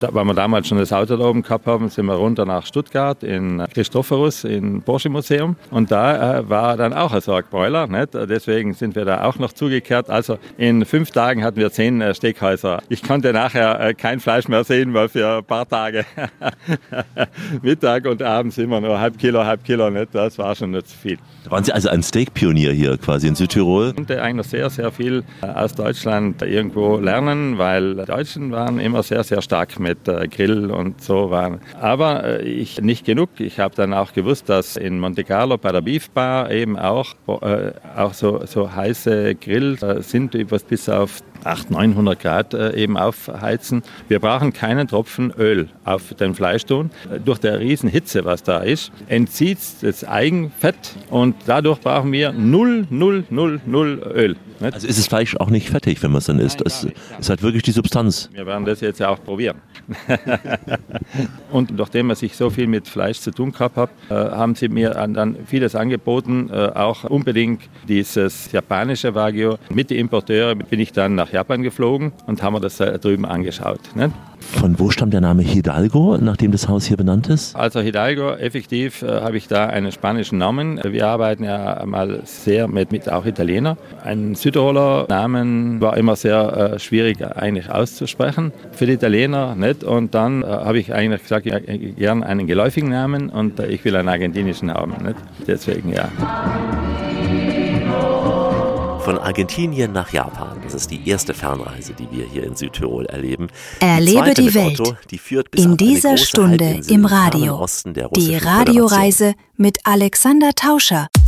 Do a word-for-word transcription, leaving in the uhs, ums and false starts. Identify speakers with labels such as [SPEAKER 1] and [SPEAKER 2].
[SPEAKER 1] Da, weil wir damals schon das Auto da oben gehabt haben, sind wir runter nach Stuttgart in Christophorus, im Porsche Museum. Und da äh, war dann auch ein Sargboiler. Nicht? Deswegen sind wir da auch noch zugekehrt. Also in fünf Tagen hatten wir zehn äh, Steakhäuser. Ich konnte nachher äh, kein Fleisch mehr sehen, weil für ein paar Tage Mittag und abends immer nur halb Kilo, halb Kilo. Nicht? Das war schon nicht zu viel.
[SPEAKER 2] Da waren Sie also ein Steak-Pionier hier quasi in Südtirol?
[SPEAKER 1] Ich konnte eigentlich sehr, sehr viel aus Deutschland irgendwo lernen, weil die Deutschen waren immer sehr, sehr stark mit äh, Grill und so waren. Aber äh, ich nicht genug. Ich habe dann auch gewusst, dass in Monte Carlo bei der Beef Bar eben auch, äh, auch so, so heiße Grills äh, sind, die bis auf achthundert, neunhundert Grad äh, eben aufheizen. Wir brauchen keinen Tropfen Öl auf den Fleisch tun. Durch die Riesenhitze, was da ist, entzieht das Eigenfett und dadurch brauchen wir null, null, null, null Öl. Nicht?
[SPEAKER 2] Also ist das Fleisch auch nicht fettig, wenn man es dann isst? Es ist halt wirklich die Substanz.
[SPEAKER 1] Wir werden das jetzt auch probieren. Und nachdem ich sich so viel mit Fleisch zu tun gehabt habe, äh, haben sie mir dann vieles angeboten, äh, auch unbedingt dieses japanische Wagyu. Mit den Importeuren bin ich dann nach Japan geflogen und haben mir das äh, drüben angeschaut. Nicht?
[SPEAKER 2] Von wo stammt der Name Hidalgo, nachdem das Haus hier benannt ist?
[SPEAKER 1] Also Hidalgo, effektiv äh, habe ich da einen spanischen Namen. Wir arbeiten ja mal sehr mit, mit auch Italiener. Ein Südtiroler Namen war immer sehr äh, schwierig eigentlich auszusprechen für die Italiener. Nicht? Und dann äh, habe ich eigentlich gesagt, ja, gern einen geläufigen Namen und äh, ich will einen argentinischen Namen. Nicht? Deswegen ja.
[SPEAKER 2] Von Argentinien nach Japan. Das ist die erste Fernreise, die wir hier in Südtirol erleben.
[SPEAKER 3] Erlebe die Welt
[SPEAKER 2] Auto, die führt bis
[SPEAKER 3] in
[SPEAKER 2] auf
[SPEAKER 3] dieser
[SPEAKER 2] eine große
[SPEAKER 3] Stunde
[SPEAKER 2] Halbinsel
[SPEAKER 3] im
[SPEAKER 2] im fernen
[SPEAKER 3] Radio.
[SPEAKER 2] Osten der
[SPEAKER 3] Die
[SPEAKER 2] Russischen
[SPEAKER 3] Radioreise mit Alexander Tauscher.